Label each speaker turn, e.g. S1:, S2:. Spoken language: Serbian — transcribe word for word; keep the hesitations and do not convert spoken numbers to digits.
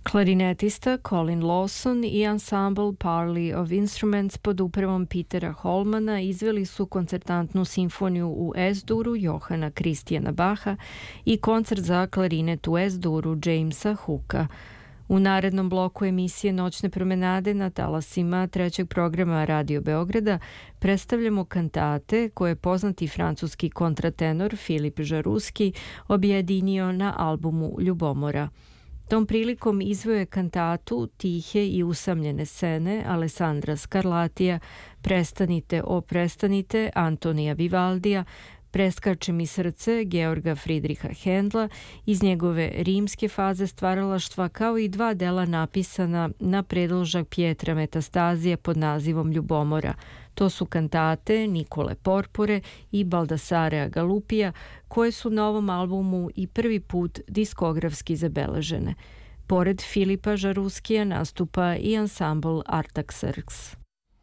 S1: Klarinetista Colin Lawson i ansambl Parley of Instruments pod upravom Petera Holmana izveli su koncertantnu simfoniju u Es-duru Johana Kristijana Baha i koncert za klarinet u Es-duru Jamesa Hooka. U narednom bloku emisije Noćne promenade na talasima trećeg programa Radio Beograda predstavljamo kantate koje je poznati francuski kontratenor Filip Žaruski objedinio na albumu Ljubomora. Tom prilikom izveo je kantatu Tihe i usamljene sene Alessandra Scarlatija, Prestanite o prestanite Antonija Vivaldija, Preskače mi srce Georga Fridriha Hendla iz njegove rimske faze stvaralaštva, kao i dva dela napisana na predložak Pietra Metastazija pod nazivom Ljubomora. To su kantate Nikole Porpore i Baldasarea Galupija, koje su na ovom albumu i prvi put diskografski zabeležene. Pored Filipa Žaruskija nastupa i ansambl Artaxerxes.